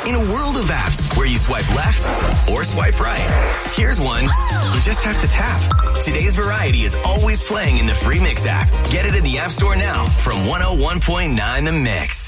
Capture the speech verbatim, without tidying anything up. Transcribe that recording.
In a world of apps where you swipe left or swipe right, here's one you just have to tap. Today's Variety is always playing in the free Mix app. Get it in the App Store now from one oh one point nine The Mix.